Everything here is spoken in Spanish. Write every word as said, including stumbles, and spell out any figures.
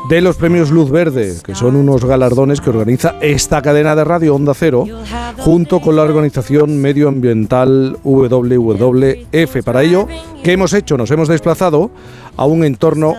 de los premios Luz Verde, que son unos galardones que organiza esta cadena de radio Onda Cero, junto con la organización medioambiental W W F. Para ello, ¿qué hemos hecho? Nos hemos desplazado a un entorno